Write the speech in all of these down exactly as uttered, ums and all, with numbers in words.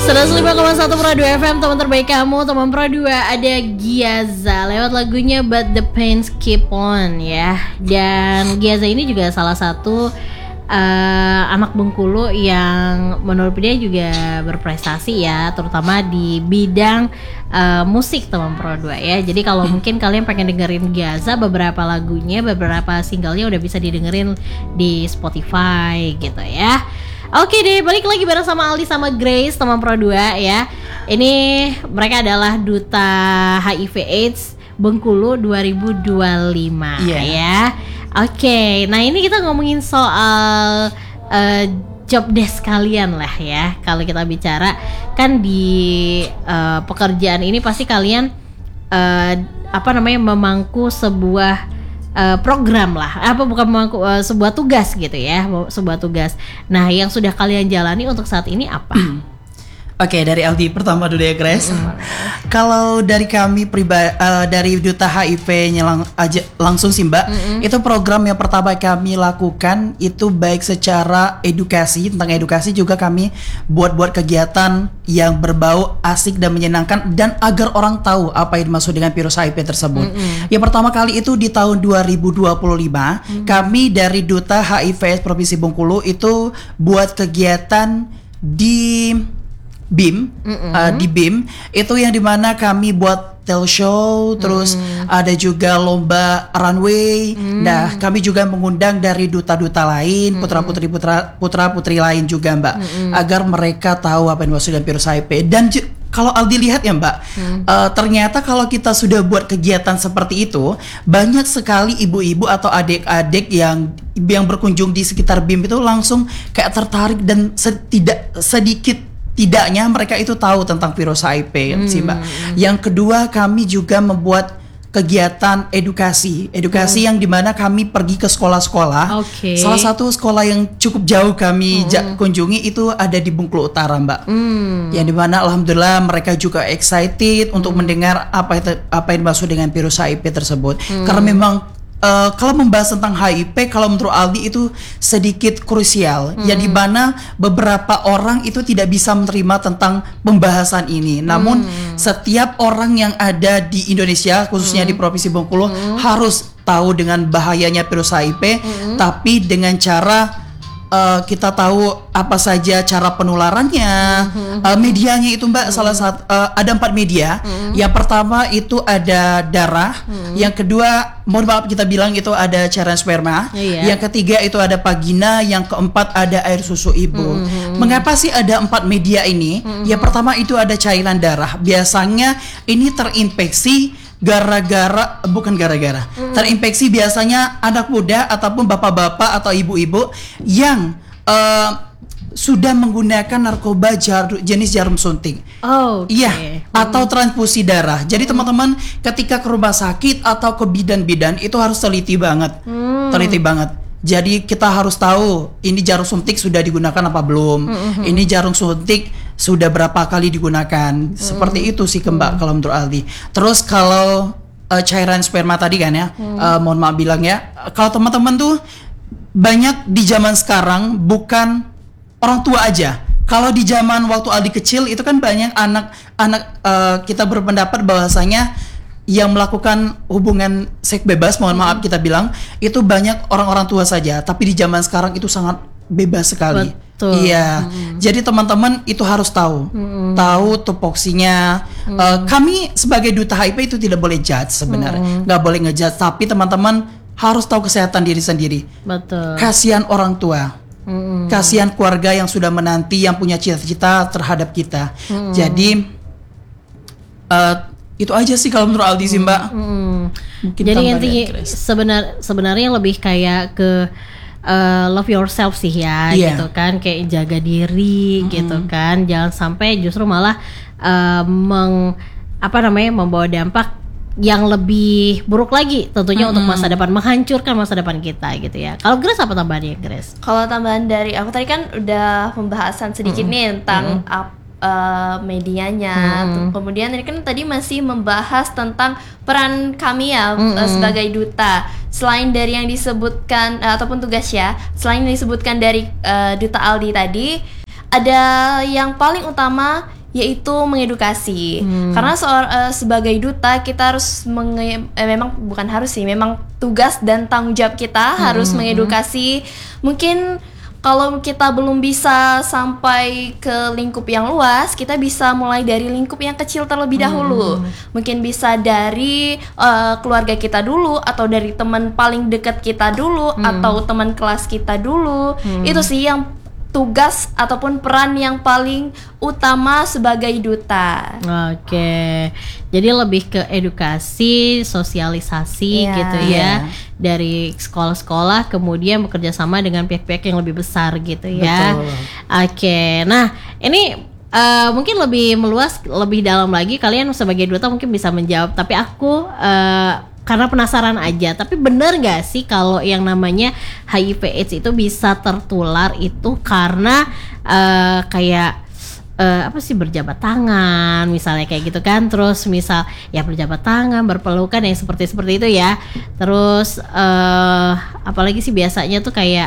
seratus lima koma satu Pro dua F M, teman terbaik kamu. Teman Pro dua ada Ghiazza lewat lagunya But the Pains Keep On ya. Dan Ghiazza ini juga salah satu uh, anak Bengkulu yang menurut dia juga berprestasi ya, terutama di bidang uh, musik teman Pro dua ya. Jadi kalau mungkin kalian pengen dengerin Ghiazza, beberapa lagunya, beberapa singlenya udah bisa didengerin di Spotify gitu ya. Oke deh, balik lagi bareng sama Aldi sama Grace teman Pro dua ya. Ini mereka adalah duta H I V AIDS Bengkulu dua ribu dua puluh lima yeah. ya. Oke, nah ini kita ngomongin soal uh, job desk kalian lah ya. Kalau kita bicara kan di uh, pekerjaan ini pasti kalian uh, apa namanya memangku sebuah Uh, program lah, apa bukan memangku, uh, sebuah tugas gitu ya, sebuah tugas. Nah, yang sudah kalian jalani untuk saat ini apa? Oke, okay, dari Aldi pertama dulu ya, Grace. Mm-hmm. Kalau dari kami pribadi, uh, dari Duta H I V-nya lang- aja, langsung sih Mbak, mm-hmm. itu program yang pertama kami lakukan itu baik secara edukasi, tentang edukasi juga kami buat-buat kegiatan yang berbau asik dan menyenangkan dan agar orang tahu apa yang dimaksud dengan virus H I V tersebut. Mm-hmm. Yang pertama kali itu di tahun dua ribu dua puluh lima, mm-hmm. kami dari Duta H I V Provinsi Bengkulu itu buat kegiatan di B I M, mm-hmm. uh, di B I M itu yang dimana kami buat tel show, terus mm. ada juga lomba runway. Mm. Nah, kami juga mengundang dari duta-duta lain, mm. putra-putri putra putra-putri lain juga Mbak, mm. agar mereka tahu apa yang dimaksud dengan virus H I V. Dan ju- kalau Aldi lihat ya Mbak, mm. uh, ternyata kalau kita sudah buat kegiatan seperti itu, banyak sekali ibu-ibu atau adik-adik yang yang berkunjung di sekitar B I M itu langsung kayak tertarik dan setidak sedikit tidaknya mereka itu tahu tentang virus H I V hmm. sih Mbak. Yang kedua kami juga membuat kegiatan edukasi, edukasi hmm. yang dimana kami pergi ke sekolah-sekolah. Okay. Salah satu sekolah yang cukup jauh kami hmm. ja- kunjungi itu ada di Bengkulu Utara Mbak. Hmm. Yang dimana alhamdulillah mereka juga excited hmm. untuk mendengar apa itu, apa yang dimaksud dengan virus H I V tersebut. Hmm. Karena memang Uh, kalau membahas tentang H I V, kalau menurut Aldi itu sedikit krusial, hmm. yang dimana beberapa orang itu tidak bisa menerima tentang pembahasan ini. Namun hmm. setiap orang yang ada di Indonesia, khususnya hmm. di Provinsi Bengkulu, hmm. harus tahu dengan bahayanya virus H I V, hmm. tapi dengan cara Uh, kita tahu apa saja cara penularannya, mm-hmm. uh, medianya itu Mbak, mm-hmm. salah satu uh, ada empat media. Mm-hmm. Yang pertama itu ada darah, mm-hmm. yang kedua mohon maaf kita bilang itu ada cairan sperma, yeah. yang ketiga itu ada vagina, yang keempat ada air susu ibu. Mm-hmm. Mengapa sih ada empat media ini? Mm-hmm. Yang pertama itu ada cairan darah. Biasanya ini terinfeksi gara-gara, bukan gara-gara, mm. terinfeksi biasanya anak muda ataupun bapak-bapak atau ibu-ibu yang uh, sudah menggunakan narkoba jar- jenis jarum suntik. Oh, iya, okay. atau transfusi darah. Jadi mm. teman-teman ketika ke rumah sakit atau ke bidan-bidan itu harus teliti banget, mm. teliti banget. Jadi kita harus tahu ini jarum suntik sudah digunakan apa belum, mm-hmm. ini jarum suntik sudah berapa kali digunakan, mm-hmm. seperti itu sih Mbak, mm-hmm. kalau menurut Aldi. Terus kalau uh, cairan sperma tadi kan ya, mm-hmm. uh, mohon maaf bilang ya, kalau teman-teman tuh banyak di zaman sekarang bukan orang tua aja. Kalau di zaman waktu Aldi kecil itu kan banyak anak-anak uh, kita berpendapat bahwasanya yang melakukan hubungan seks bebas, mohon maaf kita bilang, itu banyak orang-orang tua saja. Tapi di zaman sekarang itu sangat bebas sekali. Betul. Iya. Hmm. Jadi teman-teman itu harus tahu, hmm. tahu tupoksinya. Hmm. Uh, kami sebagai duta H I V itu tidak boleh judge sebenarnya, hmm. nggak boleh ngejudge. Tapi teman-teman harus tahu kesehatan diri sendiri. Betul. Kasihan orang tua. Hmm. Kasihan keluarga yang sudah menanti, yang punya cita-cita terhadap kita. Hmm. Jadi uh, itu aja sih kalau menurut Aldi sih Mbak. Hmm. Jadi intinya sebenar sebenarnya lebih kayak ke uh, love yourself sih ya, yeah. gitu kan, kayak jaga diri, mm-hmm. gitu kan, jangan sampai justru malah uh, meng apa namanya membawa dampak yang lebih buruk lagi tentunya mm-hmm. untuk masa depan, menghancurkan masa depan kita gitu ya. Kalau Grace apa tambahannya Grace? Kalau tambahan dari aku tadi kan udah pembahasan sedikit mm-hmm. nih tentang mm-hmm. apa Uh, medianya, hmm. kemudian ini kan tadi masih membahas tentang peran kami ya hmm. uh, sebagai duta. Selain dari yang disebutkan uh, ataupun tugas ya, selain yang disebutkan dari uh, duta Aldi tadi, ada yang paling utama yaitu mengedukasi. Hmm. Karena seor- uh, sebagai duta kita harus menge- eh, memang bukan harus sih, memang tugas dan tanggung jawab kita Hmm. harus mengedukasi. Mungkin kalau kita belum bisa sampai ke lingkup yang luas, kita bisa mulai dari lingkup yang kecil terlebih dahulu. Mungkin bisa dari uh, keluarga kita dulu, atau dari teman paling dekat kita dulu, atau teman kelas kita dulu. Itu sih yang tugas ataupun peran yang paling utama sebagai duta. Oke, jadi lebih ke edukasi, sosialisasi Iya. gitu ya, Iya. dari sekolah-sekolah, kemudian bekerja sama dengan pihak-pihak yang lebih besar gitu ya. Betul. Oke, nah ini eh, mungkin lebih meluas, lebih dalam lagi, kalian sebagai duta mungkin bisa menjawab, tapi aku eh, karena penasaran aja, tapi bener gak sih kalau yang namanya H I V AIDS itu bisa tertular itu karena eh, kayak eh, apa sih, berjabat tangan misalnya kayak gitu kan, terus misal ya berjabat tangan, berpelukan yang seperti seperti itu ya, terus eh, apalagi sih biasanya tuh kayak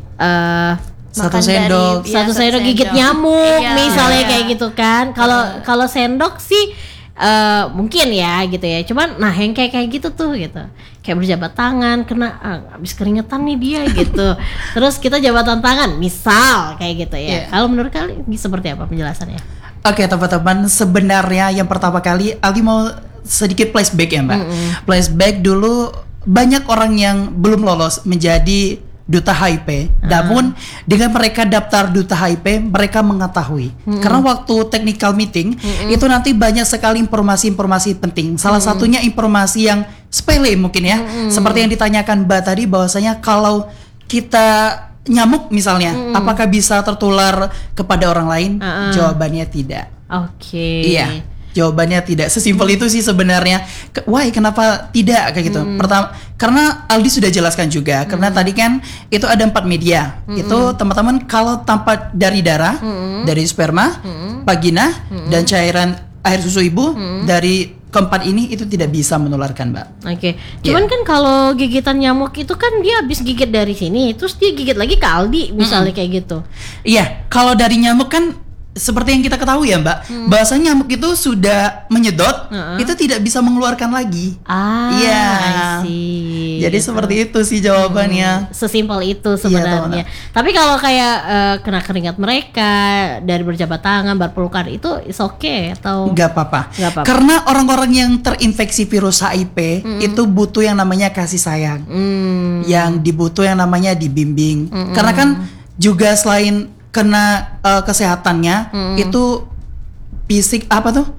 eh, Satu Makan sendok. dari- satu Iya, sendok satu gigit sendok. nyamuk Iya. misalnya Iya. kayak gitu kan. Kalau kalau sendok sih eh, mungkin ya gitu ya. Cuman nah yang kayak kayak gitu tuh gitu. Kayak berjabat tangan kena ah, habis keringetan nih dia gitu. Terus kita jabatan tangan misal kayak gitu ya. Iya. Kalau menurut kalian seperti apa penjelasannya? Oke teman-teman, sebenarnya yang pertama kali Aldi mau sedikit flashback ya Mbak. Flashback dulu, banyak orang yang belum lolos menjadi duta H I V. Namun dengan mereka daftar duta H I V, mereka mengetahui. Karena waktu technical meeting itu nanti banyak sekali informasi-informasi penting. Salah satunya informasi yang sepele mungkin ya. Seperti yang ditanyakan Mbak tadi, bahwasanya kalau kita nyamuk misalnya, apakah bisa tertular kepada orang lain? Uh-uh. Jawabannya tidak. Oke. Iya, jawabannya tidak. Sesimpel itu sih sebenarnya. Ke- Why? Kenapa tidak kayak gitu? Pertama, karena Aldi sudah jelaskan juga. Karena tadi kan itu ada empat media. Itu teman-teman kalau tanpa dari darah, dari sperma, vagina, dan cairan air susu ibu, dari keempat ini itu tidak bisa menularkan, Mbak. Oke, cuman kan kalau gigitan nyamuk itu kan dia habis gigit dari sini, terus dia gigit lagi ke Aldi misalnya kayak gitu. Iya, kalau dari nyamuk kan seperti yang kita ketahui ya Mbak, bahwasanya nyamuk itu sudah menyedot, Heeh. itu tidak bisa mengeluarkan lagi. Ah, Iya. I see. Jadi Gitu. seperti itu sih jawabannya. Sesimpel itu Iya, sebenarnya. Tapi kalau kayak eh, kena keringat mereka dari berjabat tangan, berpelukan itu is okay atau Nggak apa-apa. Nggak apa-apa. Karena orang-orang yang terinfeksi virus H I V itu butuh yang namanya kasih sayang, Hmm, yang dibutuh yang namanya dibimbing. Karena kan juga selain kena eh, kesehatannya, itu fisik apa tuh?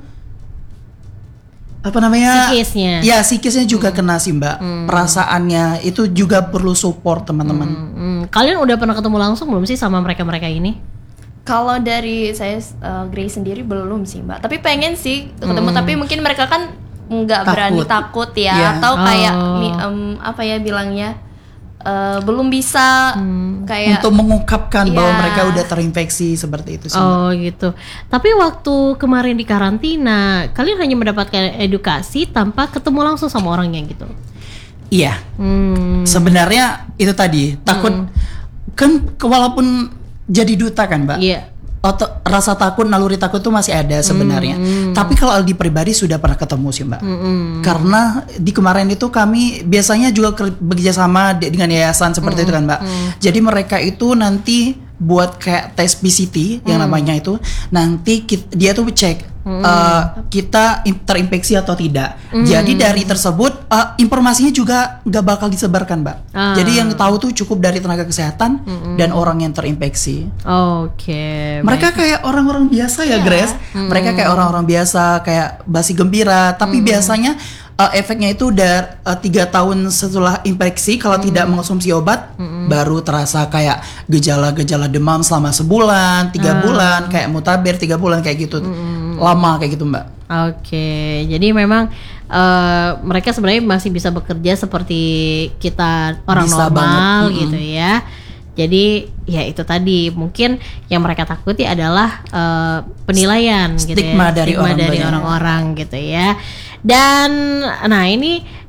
Apa namanya? Psikisnya. Ya, psikisnya juga kena sih Mbak. Perasaannya itu juga perlu support teman-teman. hmm, kalian udah pernah ketemu langsung belum sih sama mereka-mereka ini? Kalau dari saya uh, Grace sendiri belum sih Mbak, tapi pengen sih ketemu, tapi mungkin mereka kan nggak berani Takut. takut ya, Iya. atau kayak Oh. mi- em, apa ya bilangnya uh, belum bisa kayak Untuk mengungkapkan bahwa Iya. mereka udah terinfeksi seperti itu sih Mbak. Oh gitu. Tapi waktu kemarin di karantina, kalian hanya mendapatkan edukasi tanpa ketemu langsung sama orangnya gitu. Iya. Hmm. Sebenarnya itu tadi takut kan ke- walaupun jadi duta kan Mbak. Iya. Otot rasa takut, naluri takut tuh masih ada sebenarnya. Tapi kalau Aldi pribadi sudah pernah ketemu sih Mbak. Karena di kemarin itu kami biasanya juga ker- bekerja sama de- dengan yayasan seperti itu kan Mbak. Jadi mereka itu nanti buat kayak tes P C T yang namanya itu, nanti kit- dia tuh cek eh, kita im- terinfeksi atau tidak. Jadi dari tersebut eh, informasinya juga nggak bakal disebarkan Mbak. Ah. Jadi yang tahu tuh cukup dari tenaga kesehatan dan orang yang terinfeksi. Oke. Mereka kayak orang-orang biasa ya, Grace. Mereka kayak orang-orang biasa, kayak basi gembira. Tapi biasanya uh, efeknya itu udah uh, tiga tahun setelah infeksi, kalau tidak mengonsumsi obat, baru terasa kayak gejala-gejala demam selama sebulan, tiga bulan, kayak mutabir tiga bulan kayak gitu, lama kayak gitu Mbak. Oke, jadi memang eh, mereka sebenarnya masih bisa bekerja seperti kita orang Bisa normal banget, gitu ya. Jadi ya itu tadi mungkin yang mereka takuti adalah eh, penilaian gitu Stigma ya, dari stigma orang dari banyak. orang-orang gitu ya. Dan nah ini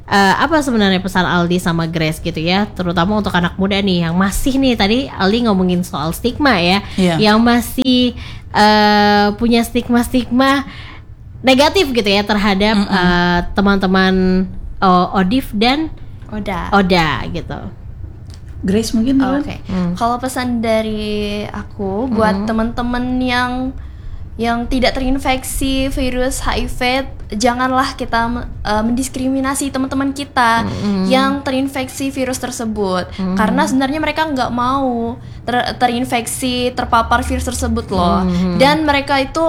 uh, apa sebenarnya pesan Aldi sama Grace gitu ya, terutama untuk anak muda nih yang masih nih, tadi Aldi ngomongin soal stigma ya, Iya. yang masih uh, punya stigma-stigma negatif gitu ya terhadap uh, teman-teman uh, Odif dan Oda. Oda gitu. Grace mungkin Oh, dulu. Oke, kalau pesan dari aku buat teman-teman yang yang tidak terinfeksi virus H I V, janganlah kita uh, mendiskriminasi teman-teman kita yang terinfeksi virus tersebut, karena sebenarnya mereka nggak mau ter- terinfeksi, terpapar virus tersebut loh, dan mereka itu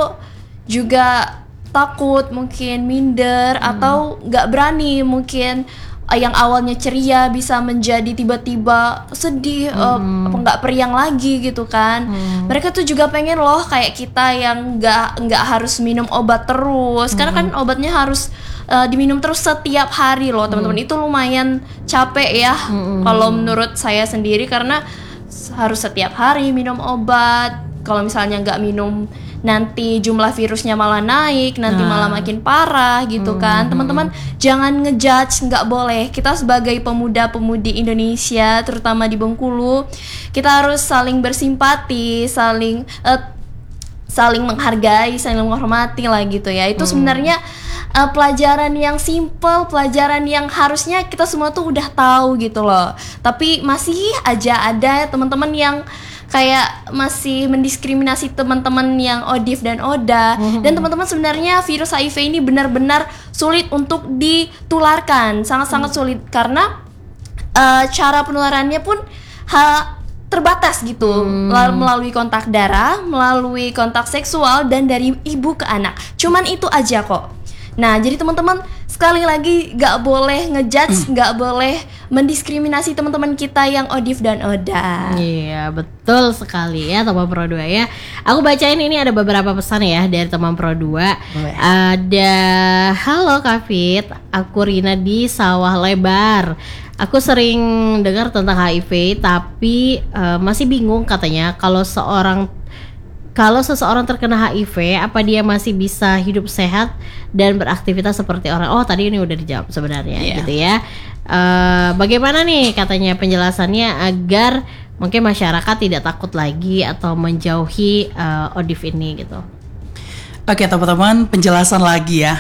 juga takut, mungkin minder atau nggak berani, mungkin uh, yang awalnya ceria bisa menjadi tiba-tiba sedih, uh, apa nggak periang lagi gitu kan. Mereka tuh juga pengen loh kayak kita yang nggak nggak harus minum obat terus, karena kan obatnya harus uh, diminum terus setiap hari loh teman-teman. Itu lumayan capek ya kalau menurut saya sendiri, karena harus setiap hari minum obat. Kalau misalnya nggak minum, nanti jumlah virusnya malah naik, nanti malah makin parah gitu kan. Teman-teman jangan ngejudge, nggak boleh. Kita sebagai pemuda-pemudi Indonesia, terutama di Bengkulu, kita harus saling bersimpati, saling eh, saling menghargai, saling menghormati lah gitu ya. Itu sebenarnya uh, pelajaran yang simple, pelajaran yang harusnya kita semua tuh udah tahu gitu loh. Tapi masih aja ada teman-teman yang kayak masih mendiskriminasi teman-teman yang Odif dan Oda. Dan teman-teman, sebenarnya virus H I V ini benar-benar sulit untuk ditularkan, sangat-sangat sulit, karena uh, cara penularannya pun ha, terbatas gitu, Lal- melalui kontak darah, melalui kontak seksual, dan dari ibu ke anak. Cuman itu aja kok. Nah, jadi teman-teman sekali lagi gak boleh ngejudge, gak boleh mendiskriminasi teman-teman kita yang Odif dan Oda. Iya, betul sekali ya teman Pro dua ya. Aku bacain ini ada beberapa pesan ya dari teman Pro dua. Boleh. Ada, halo Kak Fit, aku Rina di Sawah Lebar. Aku sering dengar tentang H I V, tapi uh, masih bingung katanya kalau seorang Kalau seseorang terkena H I V, apa dia masih bisa hidup sehat dan beraktivitas seperti orang? Oh, tadi ini udah dijawab sebenarnya, Yeah. gitu ya. Uh, bagaimana nih katanya penjelasannya agar mungkin masyarakat tidak takut lagi atau menjauhi uh, Odif ini gitu? Oke teman-teman, penjelasan lagi ya.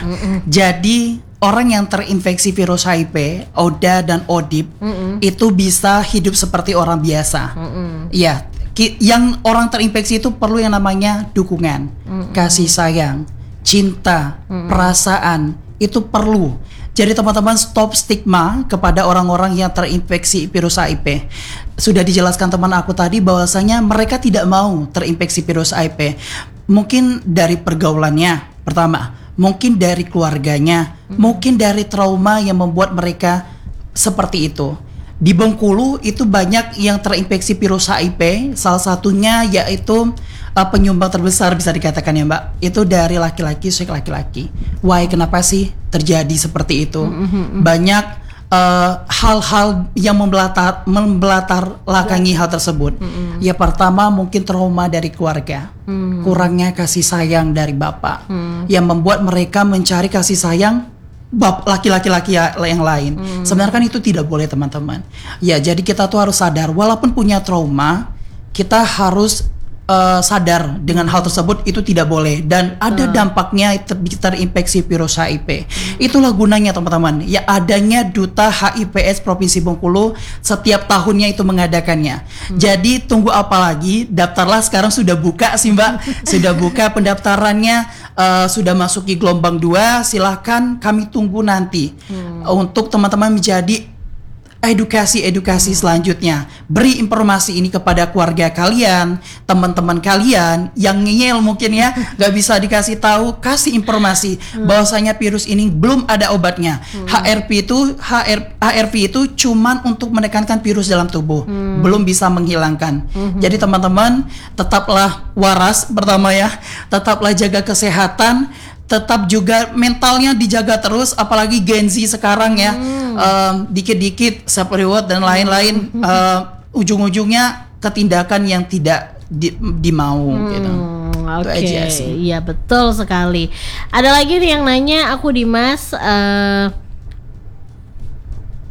Jadi orang yang terinfeksi virus H I V, Oda dan Odif itu bisa hidup seperti orang biasa. Iya, ki- yang orang terinfeksi itu perlu yang namanya dukungan, kasih sayang, cinta, perasaan, itu perlu. Jadi teman-teman, stop stigma kepada orang-orang yang terinfeksi virus H I V. Sudah dijelaskan teman aku tadi bahwasanya mereka tidak mau terinfeksi virus H I V. Mungkin dari pergaulannya pertama, mungkin dari keluarganya, mungkin dari trauma yang membuat mereka seperti itu. Di Bengkulu itu banyak yang terinfeksi virus H I V, salah satunya yaitu uh, penyumbang terbesar bisa dikatakan ya Mbak, itu dari laki-laki seks laki-laki. Why, kenapa sih terjadi seperti itu? Banyak uh, hal-hal yang membelatar membelatar lakangi hal tersebut. Ya pertama mungkin trauma dari keluarga, kurangnya kasih sayang dari bapak, yang membuat mereka mencari kasih sayang bab laki-laki ya- yang lain. Sebenarnya kan itu tidak boleh teman-teman. Ya jadi kita tuh harus sadar, walaupun punya trauma, kita harus uh, sadar dengan hal tersebut itu tidak boleh, dan ada dampaknya ter- terinfeksi virus H I V. Itulah gunanya teman-teman, ya adanya Duta H I V AIDS Provinsi Bengkulu setiap tahunnya itu mengadakannya. Jadi tunggu apa lagi? Daftarlah, sekarang sudah buka sih Mbak, sudah buka pendaftarannya. Uh, sudah masuk di gelombang dua, silahkan kami tunggu nanti uh, untuk teman-teman menjadi edukasi-edukasi selanjutnya. Beri informasi ini kepada keluarga kalian, teman-teman kalian yang ngeyel mungkin ya, gak bisa dikasih tahu, kasih informasi bahwasanya virus ini belum ada obatnya. H R V itu H R, H R V itu cuman untuk menekankan virus dalam tubuh, belum bisa menghilangkan. Jadi teman-teman tetaplah waras pertama ya, tetaplah jaga kesehatan, tetap juga mentalnya dijaga terus, apalagi Gen Z sekarang ya, um, dikit-dikit self reward dan lain-lain, uh, ujung-ujungnya ketindakan yang tidak di, dimau gitu. Itu Oke, aja sih. iya betul sekali. Ada lagi nih yang nanya, aku Dimas, uh,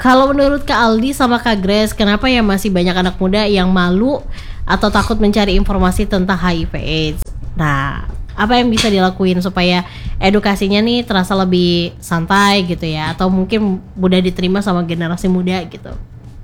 kalau menurut Kak Aldi sama Kak Grace, kenapa ya masih banyak anak muda yang malu atau takut mencari informasi tentang H I V AIDS? Nah, apa yang bisa dilakuin supaya edukasinya nih terasa lebih santai gitu ya, atau mungkin mudah diterima sama generasi muda gitu?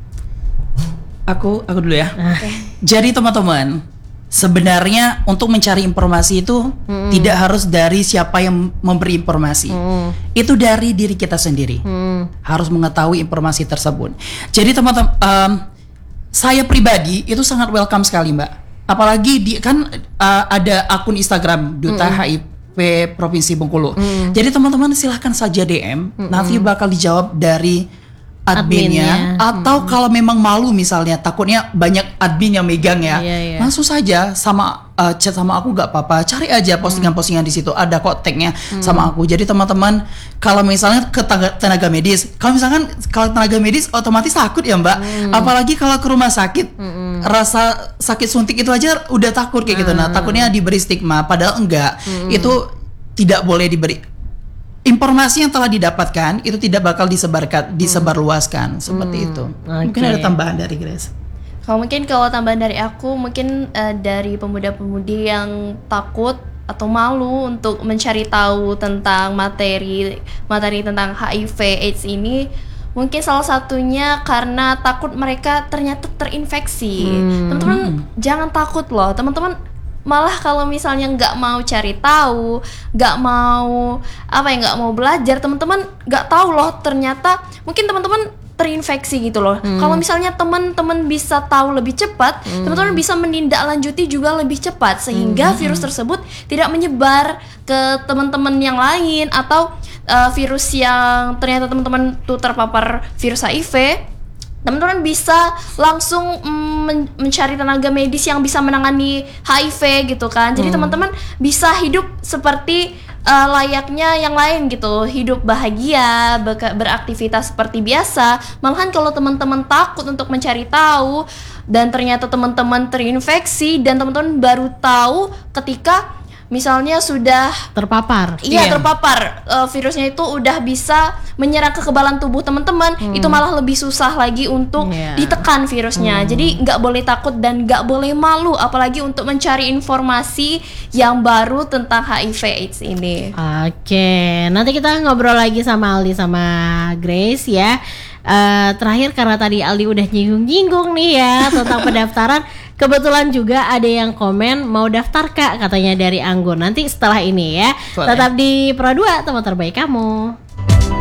Aku aku dulu ya. Okay. Jadi teman-teman, sebenarnya untuk mencari informasi itu mm. tidak harus dari siapa yang memberi informasi. Mm. Itu dari diri kita sendiri. Mm. Harus mengetahui informasi tersebut. Jadi teman-teman, um, saya pribadi itu sangat welcome sekali, Mbak. Apalagi di kan uh, ada akun Instagram Duta mm. H I V Provinsi Bengkulu. Mm. Jadi teman-teman silahkan saja D M, mm. nanti bakal dijawab dari adminnya, adminnya. Atau hmm. kalau memang malu misalnya takutnya banyak admin yang megang ya, yeah, yeah. langsung saja sama uh, chat sama aku gak apa-apa, cari aja postingan-postingan di situ, ada kok tagnya hmm. sama aku. Jadi teman-teman kalau misalnya ke tenaga, tenaga medis, kalau misalkan kalau tenaga medis otomatis takut ya Mbak, hmm. apalagi kalau ke rumah sakit hmm. rasa sakit suntik itu aja udah takut kayak gitu. Nah takutnya diberi stigma, padahal enggak, hmm. itu tidak boleh diberi. Informasi yang telah didapatkan itu tidak bakal disebarkan, disebarluaskan seperti hmm, itu. Okay. Mungkin ada tambahan dari Grace. Kalau mungkin kalau tambahan dari aku, mungkin uh, dari pemuda-pemudi yang takut atau malu untuk mencari tahu tentang materi materi tentang H I V AIDS ini, mungkin salah satunya karena takut mereka ternyata terinfeksi. Hmm. Teman-teman jangan takut loh, teman-teman. Malah kalau misalnya nggak mau cari tahu, nggak mau apa ya, nggak mau belajar, teman-teman nggak tahu loh ternyata mungkin teman-teman terinfeksi gitu loh. Hmm. Kalau misalnya teman-teman bisa tahu lebih cepat, hmm. teman-teman bisa menindaklanjuti juga lebih cepat sehingga hmm. virus tersebut tidak menyebar ke teman-teman yang lain, atau uh, virus yang ternyata teman-teman tuh terpapar virus H I V. Teman-teman bisa langsung mm, men- mencari tenaga medis yang bisa menangani H I V gitu kan. Jadi hmm. teman-teman bisa hidup seperti uh, layaknya yang lain gitu, hidup bahagia, ber- beraktivitas seperti biasa. Malahan kalau teman-teman takut untuk mencari tahu dan ternyata teman-teman terinfeksi dan teman-teman baru tahu ketika misalnya sudah terpapar. Iya, yeah. terpapar uh, virusnya itu udah bisa menyerang kekebalan tubuh teman-teman, hmm. itu malah lebih susah lagi untuk yeah. ditekan virusnya. Hmm. Jadi nggak boleh takut dan nggak boleh malu, apalagi untuk mencari informasi yang baru tentang H I V AIDS ini. Oke, nanti kita ngobrol lagi sama Aldi sama Grace ya. Uh, terakhir karena tadi Aldi udah nyinggung-nyinggung nih ya tentang pendaftaran. Kebetulan juga ada yang komen mau daftar Kak katanya dari Anggun. Nanti setelah ini ya. Boleh. Tetap di Pro dua, teman terbaik kamu.